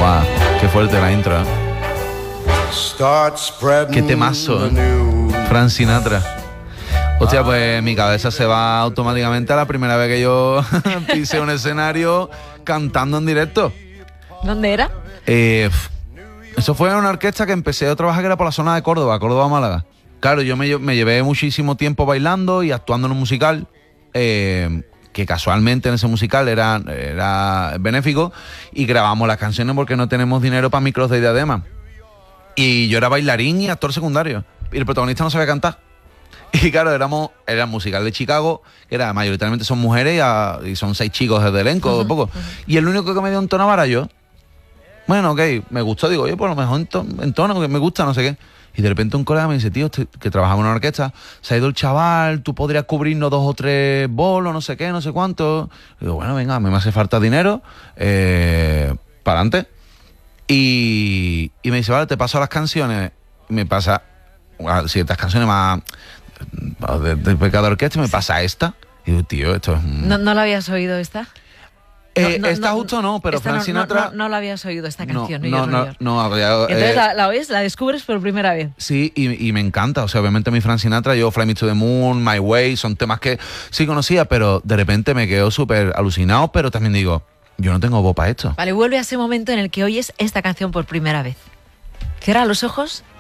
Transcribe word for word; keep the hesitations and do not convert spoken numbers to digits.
Buah, qué fuerte la intro, ¿eh? Qué temazo, ¿eh? Frank Sinatra. Hostia, pues mi cabeza se va automáticamente a la primera vez que yo pise un escenario cantando en directo. ¿Dónde era? Eh, eso fue en una orquesta que empecé a trabajar, que era por la zona de Córdoba, Córdoba-Málaga. Claro, yo me, me llevé muchísimo tiempo bailando y actuando en un musical, eh, que casualmente en ese musical era, era benéfico, y grabamos las canciones porque no tenemos dinero para micros de diadema. Y yo era bailarín y actor secundario, y el protagonista no sabía cantar. Y claro, éramos, era el musical de Chicago, que era mayoritariamente son mujeres y, a, y son seis chicos desde el elenco, uh-huh, poco. Uh-huh. Y el único que me dio entonaba era yo. Bueno, ok, me gustó, digo, oye, por lo mejor entono, que me gusta, no sé qué. Y de repente un colega me dice, tío, este, que trabajaba en una orquesta, se ha ido el chaval, tú podrías cubrirnos dos o tres bolos, no sé qué, no sé cuánto. Y digo, bueno, venga, a mí me hace falta dinero, eh, para adelante. Y, y me dice, vale, te paso las canciones. Y me pasa ciertas canciones más de, de pecado de orquesta, y me pasa esta. Y digo, tío, esto es... Un... ¿No, ¿No la habías oído esta? Eh, no, no, esta no, justo no, pero Frank no, Sinatra... No, no, no la habías oído esta canción. No, no, no, no, no había, Entonces eh, la, la oyes, la descubres por primera vez. Sí, y, y me encanta. O sea, obviamente mi Frank Sinatra, yo Fly Me to the Moon, My Way, son temas que sí conocía, pero de repente me quedo súper alucinado, pero también digo, yo no tengo voz para esto. Vale, vuelve a ese momento en el que oyes esta canción por primera vez. Cierra los ojos